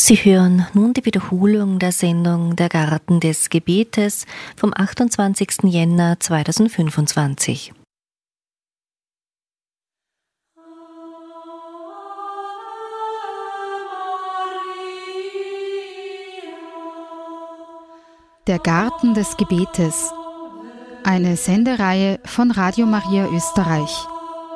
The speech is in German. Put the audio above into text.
Sie hören nun die Wiederholung der Sendung Der Garten des Gebetes vom 28. Jänner 2025. Der Garten des Gebetes, eine Sendereihe von Radio Maria Österreich.